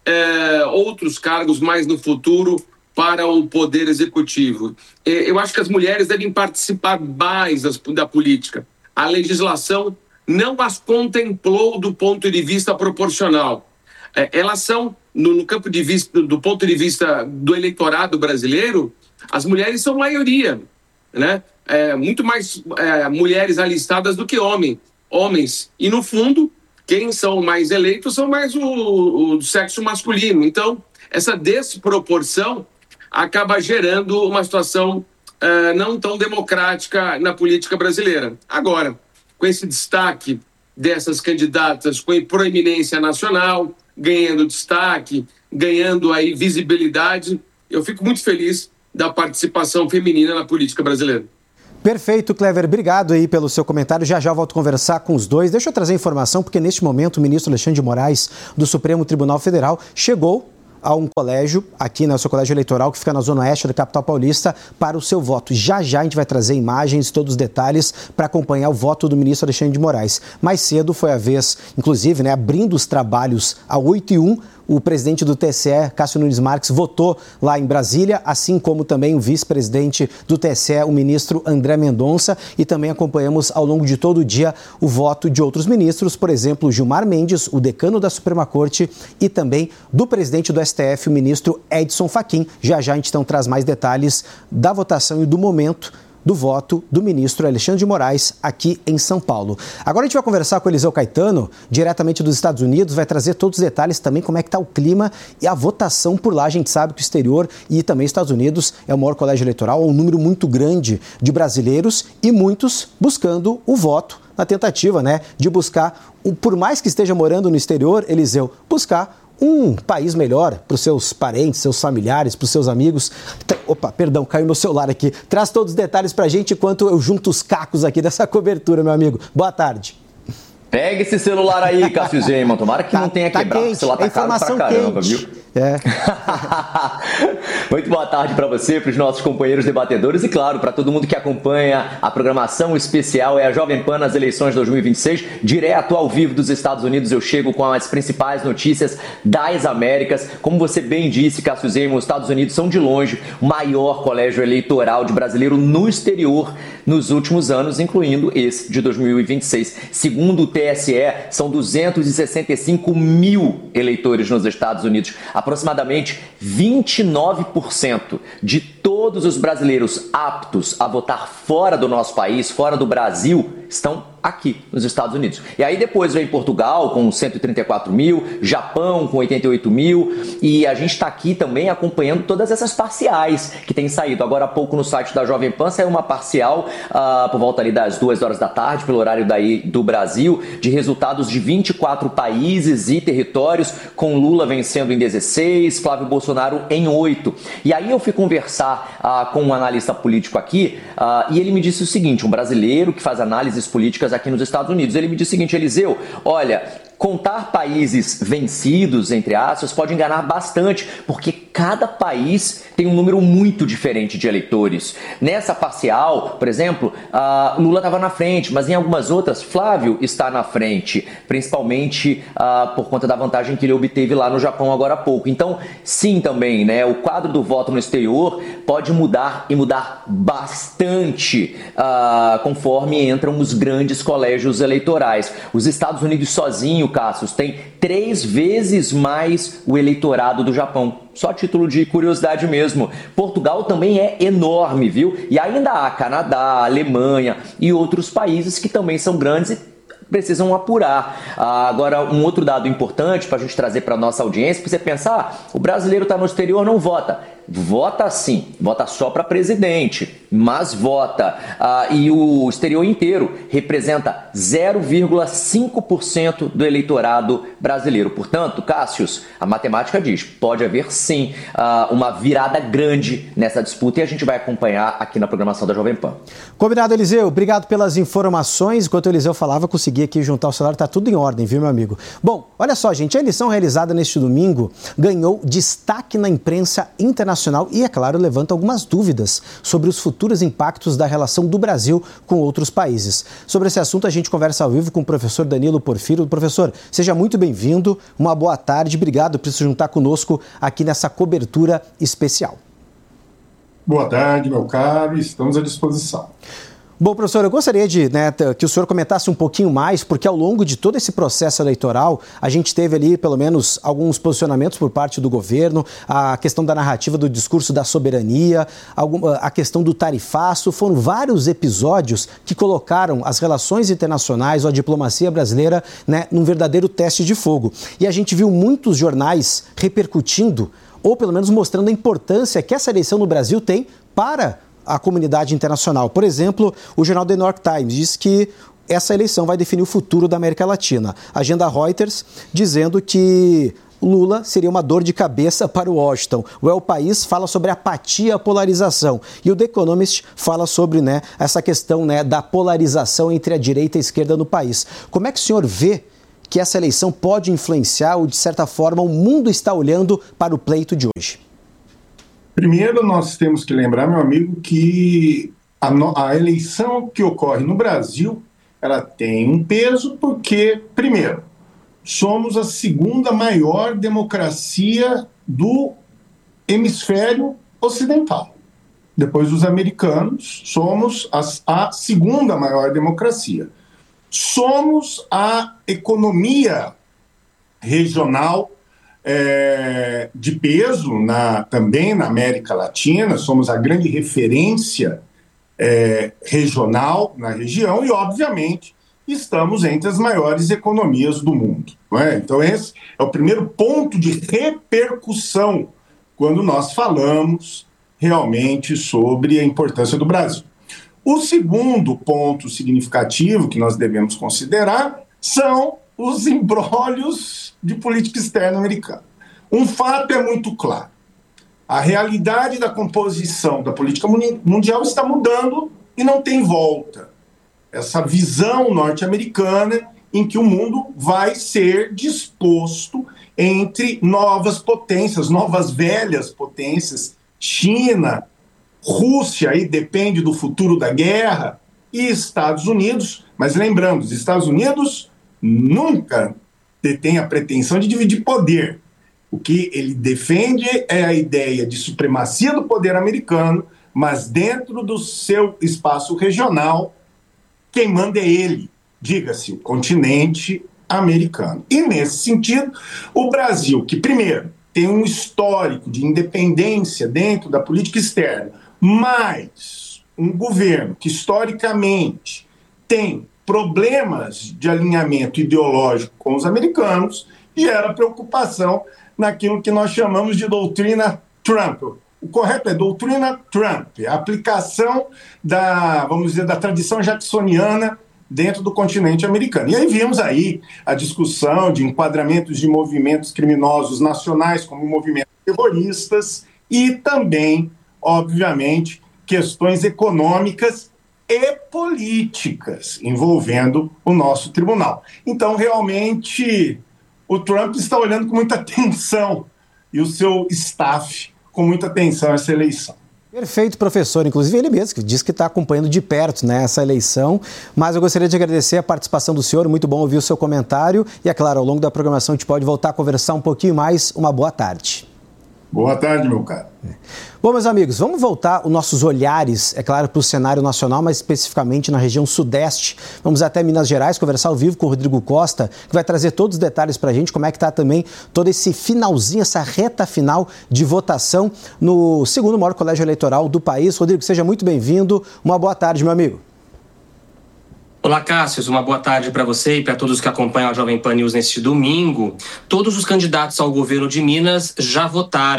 G: é, outros cargos mais no futuro para o Poder Executivo. Eu acho que as mulheres devem participar mais das, da política. A legislação não as contemplou do ponto de vista proporcional. É, elas são, no, no campo de vista, do ponto de vista do eleitorado brasileiro, as mulheres são maioria, né? É, muito mais é, mulheres alistadas do que homem, homens. E, no fundo, quem são mais eleitos são mais o, o sexo masculino. Então, essa desproporção acaba gerando uma situação uh, não tão democrática na política brasileira. Agora, com esse destaque dessas candidatas com proeminência nacional, ganhando destaque, ganhando aí visibilidade, eu fico muito feliz da participação feminina na política brasileira.
A: Perfeito, Clever. Obrigado aí pelo seu comentário. Já já volto a conversar com os dois. Deixa eu trazer informação, porque neste momento o ministro Alexandre de Moraes, do Supremo Tribunal Federal, chegou a um colégio, aqui no seu colégio eleitoral, que fica na zona oeste da capital paulista, para o seu voto. Já já a gente vai trazer imagens, todos os detalhes, para acompanhar o voto do ministro Alexandre de Moraes. Mais cedo foi a vez, inclusive, né, abrindo os trabalhos a oito e um, o presidente do T S E, Cássio Nunes Marques, votou lá em Brasília, assim como também o vice-presidente do T S E, o ministro André Mendonça, e também acompanhamos ao longo de todo o dia o voto de outros ministros, por exemplo, Gilmar Mendes, o decano da Suprema Corte, e também do presidente do S T F, o ministro Edson Fachin. Já já a gente então traz mais detalhes da votação e do momento do voto do ministro Alexandre de Moraes aqui em São Paulo. Agora a gente vai conversar com o Eliseu Caetano, diretamente dos Estados Unidos, vai trazer todos os detalhes também, como é que está o clima e a votação por lá. A gente sabe que o exterior e também Estados Unidos é o maior colégio eleitoral, um número muito grande de brasileiros e muitos buscando o voto na tentativa, né, de buscar, por mais que esteja morando no exterior, Eliseu, buscar um país melhor para os seus parentes, seus familiares, para os seus amigos. Opa, perdão, caiu meu celular aqui. Traz todos os detalhes para a gente enquanto eu junto os cacos aqui dessa cobertura, meu amigo. Boa tarde.
H: Pega esse celular aí, Cássio Zeyman. Tomara que tá, não tenha tá quebrado. Quente. O celular tá caro pra caramba, quente. Viu? É. Muito boa tarde para você, para os nossos companheiros debatedores e, claro, para todo mundo que acompanha a programação especial. É a Jovem Pan nas eleições de dois mil e vinte e seis, direto ao vivo dos Estados Unidos. Eu chego com as principais notícias das Américas. Como você bem disse, Cássio Zeyman, os Estados Unidos são de longe o maior colégio eleitoral de brasileiro no exterior nos últimos anos, incluindo esse de dois mil e vinte e seis. Segundo o T S E, são duzentos e sessenta e cinco mil eleitores nos Estados Unidos. Aproximadamente vinte e nove por cento de todos os brasileiros aptos a votar fora do nosso país, fora do Brasil, estão aqui nos Estados Unidos. E aí depois vem Portugal com cento e trinta e quatro mil, Japão com oitenta e oito mil, e a gente está aqui também acompanhando todas essas parciais que têm saído. Agora há pouco no site da Jovem Pan saiu uma parcial uh, por volta ali das duas horas da tarde, pelo horário daí do Brasil, de resultados de vinte e quatro países e territórios, com Lula vencendo em dezesseis, Flávio Bolsonaro em oito. E aí eu fui conversar uh, com um analista político aqui, uh, e ele me disse o seguinte, um brasileiro que faz análises políticas aqui nos Estados Unidos. Ele me disse o seguinte, Eliseu, olha, contar países vencidos, entre aspas, pode enganar bastante, porque cada país tem um número muito diferente de eleitores. Nessa parcial, por exemplo, uh, Lula estava na frente, mas em algumas outras, Flávio está na frente, principalmente uh, por conta da vantagem que ele obteve lá no Japão agora há pouco. Então, sim, também, né, o quadro do voto no exterior pode mudar e mudar bastante uh, conforme entram os grandes colégios eleitorais. Os Estados Unidos sozinho, Cássio, tem três vezes mais o eleitorado do Japão. Só a título de curiosidade mesmo. Portugal também é enorme, viu? E ainda há Canadá, Alemanha e outros países que também são grandes e precisam apurar. Ah, agora, um outro dado importante para a gente trazer para a nossa audiência, para você pensar, ah, o brasileiro está no exterior, não vota. vota sim, vota só para presidente, mas vota. Ah, e o exterior inteiro representa zero vírgula cinco por cento do eleitorado brasileiro. Portanto, Cássius, a matemática diz, pode haver sim ah, uma virada grande nessa disputa e a gente vai acompanhar aqui na programação da Jovem Pan.
A: Combinado, Eliseu. Obrigado pelas informações. Enquanto o Eliseu falava, consegui aqui juntar o celular, tá tudo em ordem, viu, meu amigo? Bom, olha só, gente, a eleição realizada neste domingo ganhou destaque na imprensa internacional e, é claro, levanta algumas dúvidas sobre os futuros impactos da relação do Brasil com outros países. Sobre esse assunto, a gente conversa ao vivo com o professor Danilo Porfírio. Professor, seja muito bem-vindo, uma boa tarde, obrigado por se juntar conosco aqui nessa cobertura especial.
I: Boa tarde, meu caro, estamos à disposição.
A: Bom, professor, eu gostaria de, né, que o senhor comentasse um pouquinho mais, porque ao longo de todo esse processo eleitoral, a gente teve ali, pelo menos, alguns posicionamentos por parte do governo, a questão da narrativa do discurso da soberania, a questão do tarifaço, foram vários episódios que colocaram as relações internacionais ou a diplomacia brasileira, né, num verdadeiro teste de fogo. E a gente viu muitos jornais repercutindo, ou pelo menos mostrando a importância que essa eleição no Brasil tem para a comunidade internacional. Por exemplo, o jornal The New York Times diz que essa eleição vai definir o futuro da América Latina. A agenda Reuters dizendo que Lula seria uma dor de cabeça para o Washington. O El País fala sobre apatia e a polarização. E o The Economist fala sobre, né, essa questão, né, da polarização entre a direita e a esquerda no país. Como é que o senhor vê que essa eleição pode influenciar ou, de certa forma, o mundo está olhando para o pleito de hoje?
I: Primeiro, nós temos que lembrar, meu amigo, que a, no, a eleição que ocorre no Brasil, ela tem um peso porque, primeiro, somos a segunda maior democracia do hemisfério ocidental. Depois dos americanos, somos a, a segunda maior democracia. Somos a economia regional É, de peso na, também na América Latina, somos a grande referência é, regional na região e, obviamente, estamos entre as maiores economias do mundo. Não é? Então, esse é o primeiro ponto de repercussão quando nós falamos realmente sobre a importância do Brasil. O segundo ponto significativo que nós devemos considerar são os imbróglios de política externa americana. Um fato é muito claro. A realidade da composição da política mundial está mudando e não tem volta. Essa visão norte-americana em que o mundo vai ser disposto entre novas potências, novas velhas potências, China, Rússia, aí depende do futuro da guerra, e Estados Unidos, mas lembrando, os Estados Unidos nunca detém a pretensão de dividir poder. O que ele defende é a ideia de supremacia do poder americano, mas dentro do seu espaço regional, quem manda é ele, diga-se, o continente americano. E, nesse sentido, o Brasil, que, primeiro, tem um histórico de independência dentro da política externa, mas um governo que, historicamente, tem problemas de alinhamento ideológico com os americanos, gera preocupação naquilo que nós chamamos de doutrina Trump. O correto é doutrina Trump, a aplicação da, vamos dizer, da tradição jacksoniana dentro do continente americano. E aí vimos aí a discussão de enquadramentos de movimentos criminosos nacionais como movimentos terroristas e também, obviamente, questões econômicas e políticas envolvendo o nosso tribunal. Então, realmente, o Trump está olhando com muita atenção e o seu staff com muita atenção essa eleição.
A: Perfeito, professor. Inclusive ele mesmo que diz que está acompanhando de perto, né, essa eleição. Mas eu gostaria de agradecer a participação do senhor. Muito bom ouvir o seu comentário. E, é claro, ao longo da programação a gente pode voltar a conversar um pouquinho mais. Uma boa tarde.
I: Boa tarde, meu caro.
A: Bom, meus amigos, vamos voltar os nossos olhares, é claro, para o cenário nacional, mas especificamente na região sudeste. Vamos até Minas Gerais conversar ao vivo com o Rodrigo Costa, que vai trazer todos os detalhes para a gente, como é que está também todo esse finalzinho, essa reta final de votação no segundo maior colégio eleitoral do país. Rodrigo, seja muito bem-vindo. Uma boa tarde, meu amigo.
J: Olá, Cássio, uma boa tarde para você e para todos que acompanham a Jovem Pan News neste domingo. Todos os candidatos ao governo de Minas já votaram.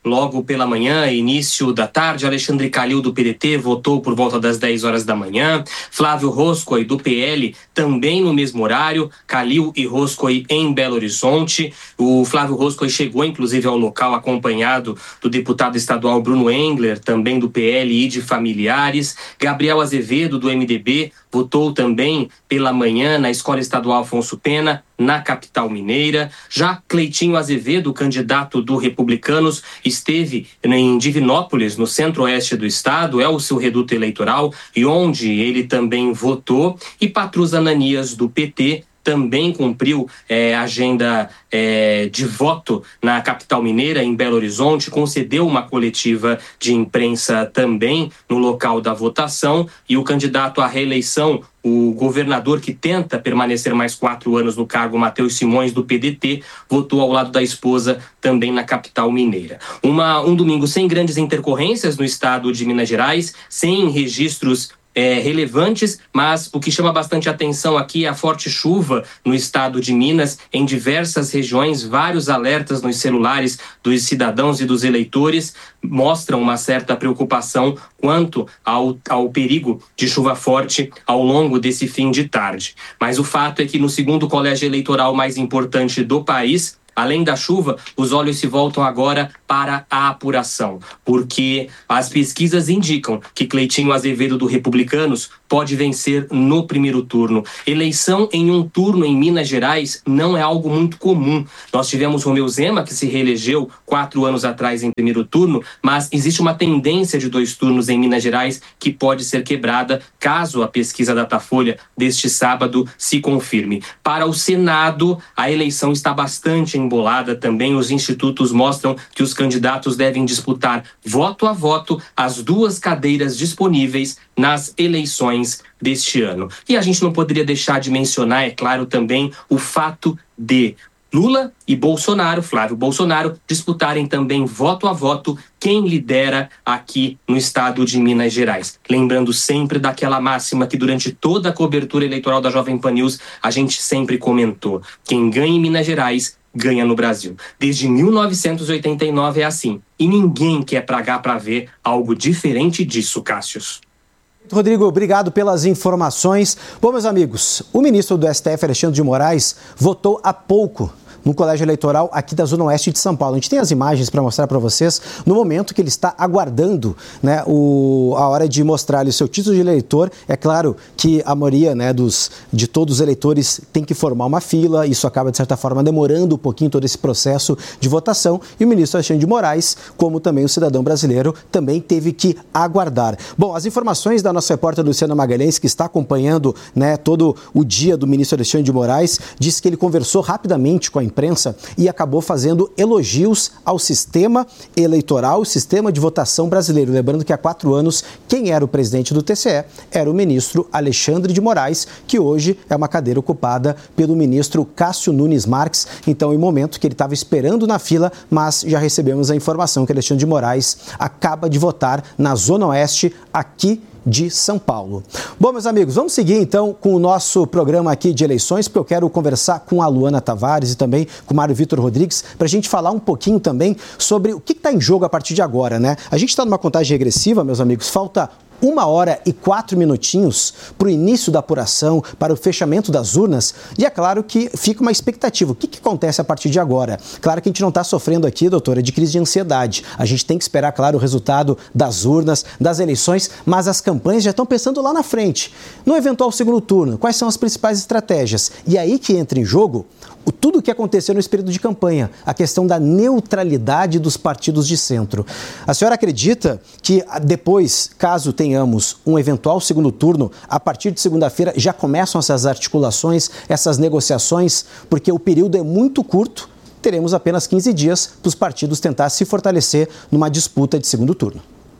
J: logo pela manhã, início da tarde. Alexandre Calil, do P D T, votou por volta das dez horas da manhã. Flávio Roscoe, do P L, também no mesmo horário. Calil e Roscoe em Belo Horizonte. O Flávio Roscoe chegou, inclusive, ao local acompanhado do deputado estadual Bruno Engler, também do P L e de familiares. Gabriel Azevedo, do M D B, votou também pela manhã na Escola Estadual Afonso Pena, na capital mineira. Já Cleitinho Azevedo, candidato do Republicanos, esteve em Divinópolis, no centro-oeste do estado, é o seu reduto eleitoral, e onde ele também votou. E Patrus Ananias, do P T, também cumpriu é, agenda é, de voto na capital mineira, em Belo Horizonte, concedeu uma coletiva de imprensa também no local da votação, e o candidato à reeleição, o governador que tenta permanecer mais quatro anos no cargo, Matheus Simões, do P D T, votou ao lado da esposa também na capital mineira. Uma, um domingo sem grandes intercorrências no estado de Minas Gerais, sem registros É, relevantes, mas o que chama bastante atenção aqui é a forte chuva no estado de Minas, em diversas regiões. Vários alertas nos celulares dos cidadãos e dos eleitores mostram uma certa preocupação quanto ao, ao perigo de chuva forte ao longo desse fim de tarde. Mas o fato é que no segundo colégio eleitoral mais importante do país, além da chuva, os olhos se voltam agora para a apuração, porque as pesquisas indicam que Cleitinho Azevedo, do Republicanos, pode vencer no primeiro turno. Eleição em um turno em Minas Gerais não é algo muito comum. Nós tivemos Romeu Zema, que se reelegeu quatro anos atrás em primeiro turno, mas existe uma tendência de dois turnos em Minas Gerais que pode ser quebrada caso a pesquisa Datafolha deste sábado se confirme. Para o Senado, a eleição está bastante embolada também. Os institutos mostram que os candidatos devem disputar voto a voto as duas cadeiras disponíveis nas eleições deste ano. E a gente não poderia deixar de mencionar, é claro, também o fato de Lula e Bolsonaro, Flávio Bolsonaro, disputarem também voto a voto quem lidera aqui no estado de Minas Gerais. Lembrando sempre daquela máxima que durante toda a cobertura eleitoral da Jovem Pan News a gente sempre comentou: quem ganha em Minas Gerais ganha no Brasil. Desde mil novecentos e oitenta e nove é assim. E ninguém quer pagar para ver algo diferente disso, Cássius.
A: Rodrigo, obrigado pelas informações. Bom, meus amigos, o ministro do S T F, Alexandre de Moraes, votou há pouco no colégio eleitoral aqui da Zona Oeste de São Paulo. A gente tem as imagens para mostrar para vocês no momento que ele está aguardando, né, o, a hora de mostrar-lhe o seu título de eleitor. É claro que a maioria, né, dos, de todos os eleitores tem que formar uma fila, isso acaba, de certa forma, demorando um pouquinho todo esse processo de votação, e o ministro Alexandre de Moraes, como também o cidadão brasileiro, também teve que aguardar. Bom, as informações da nossa repórter Luciana Magalhães, que está acompanhando, né, todo o dia do ministro Alexandre de Moraes, disse que ele conversou rapidamente com a imprensa e acabou fazendo elogios ao sistema eleitoral, o sistema de votação brasileiro. Lembrando que há quatro anos, quem era o presidente do T C E era o ministro Alexandre de Moraes, que hoje é uma cadeira ocupada pelo ministro Cássio Nunes Marques. Então, em momento que ele estava esperando na fila, mas já recebemos a informação que Alexandre de Moraes acaba de votar na Zona Oeste, aqui de São Paulo. Bom, meus amigos, vamos seguir então com o nosso programa aqui de eleições, porque eu quero conversar com a Luana Tavares e também com o Mário Vitor Rodrigues, para a gente falar um pouquinho também sobre o que está em jogo a partir de agora, né? A gente está numa contagem regressiva, meus amigos, falta uma hora e quatro minutinhos para o início da apuração, para o fechamento das urnas, e é claro que fica uma expectativa. O que, que acontece a partir de agora? Claro que a gente não está sofrendo aqui, doutora, de crise de ansiedade. A gente tem que esperar, claro, o resultado das urnas, das eleições, mas as campanhas já estão pensando lá na frente. No eventual segundo turno, quais são as principais estratégias? E aí que entra em jogo o, tudo o que aconteceu nesse período de campanha, a questão da neutralidade dos partidos de centro. A senhora acredita que depois, caso tenhamos um eventual segundo turno, a partir de segunda-feira já começam essas articulações, essas negociações, porque o período é muito curto, teremos apenas quinze dias para os partidos tentar se fortalecer numa disputa de segundo turno.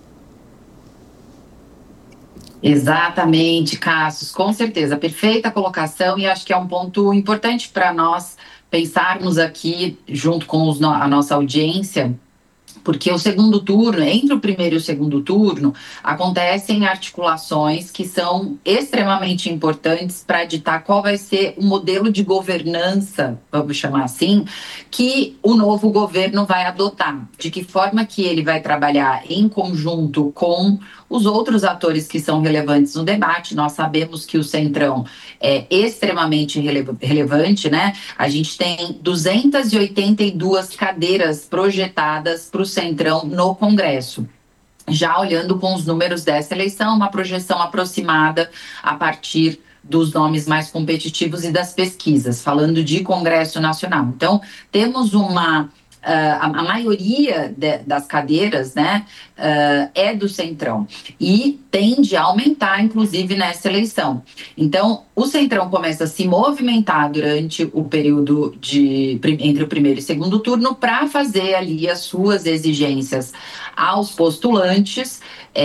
C: Exatamente, Cássio, com certeza, perfeita colocação, e acho que é um ponto importante para nós pensarmos aqui, junto com os, a nossa audiência, Porque o segundo turno, entre o primeiro e o segundo turno, acontecem articulações que são extremamente importantes para ditar qual vai ser o modelo de governança, vamos chamar assim, que o novo governo vai adotar. De que forma que ele vai trabalhar em conjunto com os outros atores que são relevantes no debate. Nós sabemos que o Centrão é extremamente rele- relevante, né? A gente tem duzentas e oitenta e duas cadeiras projetadas para o Centrão no Congresso. Já olhando com os números dessa eleição, uma projeção aproximada a partir dos nomes mais competitivos e das pesquisas, falando de Congresso Nacional. Então, temos uma... Uh, a, a maioria de, das cadeiras, né, uh, é do Centrão e tende a aumentar, inclusive, nessa eleição. Então, o Centrão começa a se movimentar durante o período de, entre o primeiro e segundo turno para fazer ali as suas exigências aos postulantes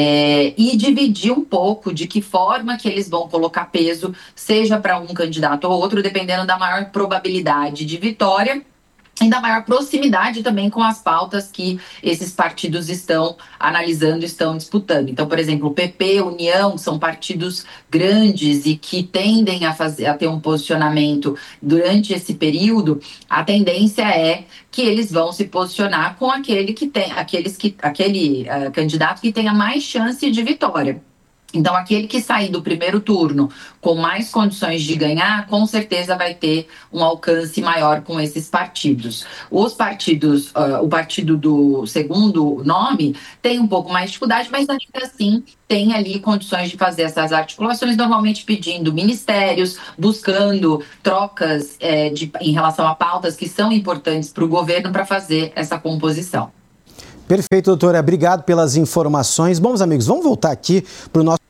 C: é, e dividir um pouco de que forma que eles vão colocar peso, seja para um candidato ou outro, dependendo da maior probabilidade de vitória e da maior proximidade também com as pautas que esses partidos estão analisando, estão disputando. Então, por exemplo, o P P, União, são partidos grandes e que tendem a, fazer, a ter um posicionamento durante esse período. A tendência é que eles vão se posicionar com aquele, que tem, aqueles que, aquele uh, candidato que tenha mais chance de vitória. Então, aquele que sair do primeiro turno com mais condições de ganhar, com certeza vai ter um alcance maior com esses partidos. Os partidos, uh, o partido do segundo nome tem um pouco mais de dificuldade, mas ainda assim tem ali condições de fazer essas articulações, normalmente pedindo ministérios, buscando trocas é, de, em relação a pautas que são importantes para o governo para fazer essa composição.
A: Perfeito, doutora. Obrigado pelas informações. Bom, meus amigos, vamos voltar aqui para o nosso...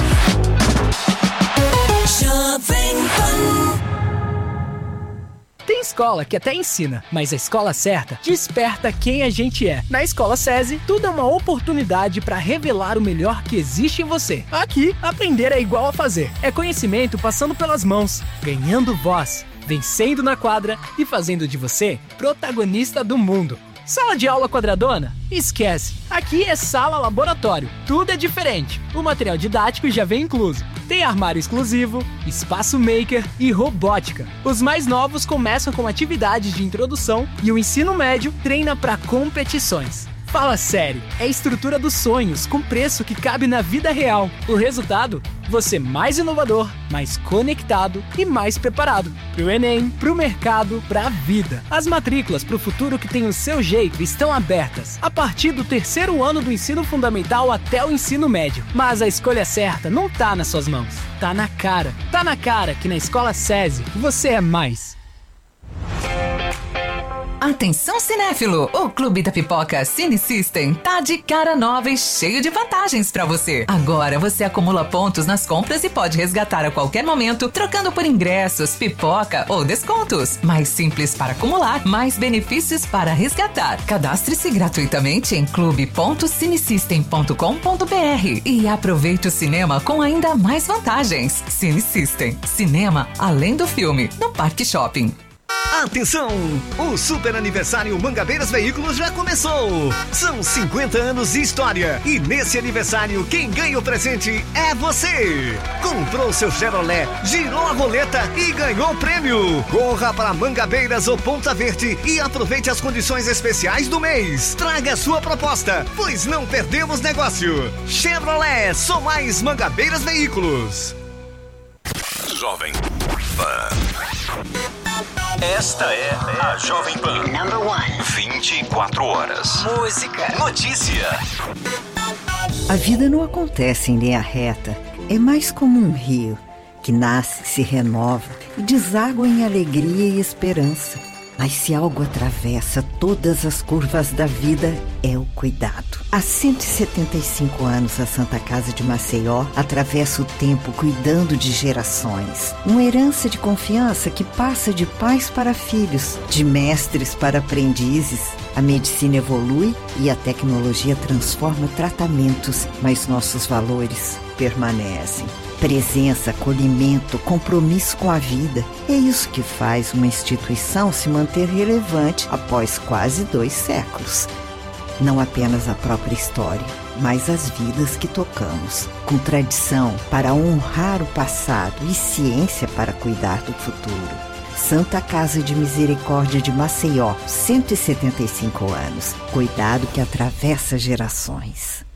K: Tem escola que até ensina, mas a escola certa desperta quem a gente é. Na Escola SESI, tudo é uma oportunidade para revelar o melhor que existe em você. Aqui, aprender é igual a fazer. É conhecimento passando pelas mãos, ganhando voz, vencendo na quadra e fazendo de você protagonista do mundo. Sala de aula quadradona? Esquece! Aqui é sala laboratório. Tudo é diferente. O material didático já vem incluso. Tem armário exclusivo, espaço maker e robótica. Os mais novos começam com atividades de introdução e o ensino médio treina para competições. Fala sério, é a estrutura dos sonhos com preço que cabe na vida real. O resultado? Você mais inovador, mais conectado e mais preparado. Pro Enem, pro mercado, pra vida. As matrículas pro futuro que tem o seu jeito estão abertas. A partir do terceiro ano do ensino fundamental até o ensino médio. Mas a escolha certa não tá nas suas mãos. Tá na cara. Tá na cara que na Escola SESI você é mais.
L: Atenção cinéfilo, o Clube da Pipoca Cine System tá de cara nova e cheio de vantagens pra você. Agora você acumula pontos nas compras e pode resgatar a qualquer momento, trocando por ingressos, pipoca ou descontos. Mais simples para acumular, mais benefícios para resgatar. Cadastre-se gratuitamente em clube ponto cinesystem ponto com ponto b r e aproveite o cinema com ainda mais vantagens. Cine System, cinema além do filme, no Parque Shopping.
M: Atenção! O super aniversário Mangabeiras Veículos já começou! São cinquenta anos de história e nesse aniversário quem ganha o presente é você! Comprou seu Chevrolet, girou a roleta e ganhou o prêmio! Corra para Mangabeiras ou Ponta Verde e aproveite as condições especiais do mês! Traga sua proposta, pois não perdemos negócio! Chevrolet, só mais Mangabeiras Veículos!
N: Jovem Pan. Esta é a Jovem Pan. Number one. vinte e quatro horas. Música. Notícia.
O: A vida não acontece em linha reta. É mais como um rio que nasce, se renova e deságua em alegria e esperança. Mas se algo atravessa todas as curvas da vida, é o cuidado. Há cento e setenta e cinco anos, a Santa Casa de Maceió atravessa o tempo cuidando de gerações. Uma herança de confiança que passa de pais para filhos, de mestres para aprendizes. A medicina evolui e a tecnologia transforma tratamentos, mas nossos valores permanecem. Presença, acolhimento, compromisso com a vida. É isso que faz uma instituição se manter relevante após quase dois séculos. não apenas a própria história, mas as vidas que tocamos, com tradição para honrar o passado e ciência para cuidar do futuro. Santa Casa de Misericórdia de Maceió, cento e setenta e cinco anos. Cuidado que atravessa gerações.